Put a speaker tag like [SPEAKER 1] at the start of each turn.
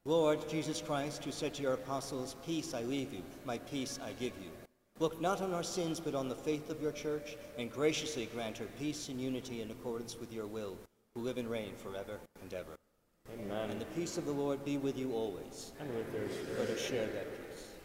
[SPEAKER 1] Lord Jesus Christ, who said to your apostles, "Peace I leave you, my peace I give you," look not on our sins, but on the faith of your church, and graciously grant her peace and unity in accordance with your will, who live and reign forever and ever.
[SPEAKER 2] Amen.
[SPEAKER 1] And the peace of the Lord be with you always.
[SPEAKER 2] And with your spirit.
[SPEAKER 1] Let us share that peace.